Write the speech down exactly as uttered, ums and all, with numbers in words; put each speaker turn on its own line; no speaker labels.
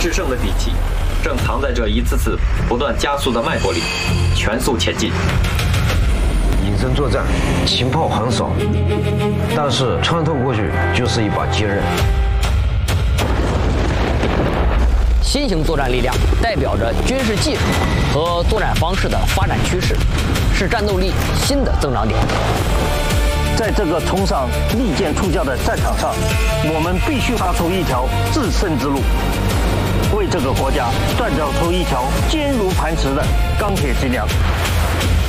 制胜的底气，正藏在这一次次不断加速的脉搏里，全速前进。
隐身作战，情报很少，但是穿透过去就是一把坚刃。
新型作战力量代表着军事技术和作战方式的发展趋势，是战斗力新的增长点。
在这个冲上利剑出鞘的战场上，我们必须杀出一条制胜之路，为这个国家锻造出一条坚如磐石的钢铁脊梁。